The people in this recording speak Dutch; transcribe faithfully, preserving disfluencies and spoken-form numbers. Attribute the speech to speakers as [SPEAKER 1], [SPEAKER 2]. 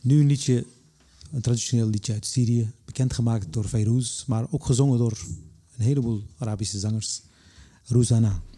[SPEAKER 1] Nu een liedje, een traditioneel liedje uit Syrië, bekendgemaakt door Fayrouz, maar ook gezongen door een heleboel Arabische zangers. Rouzana.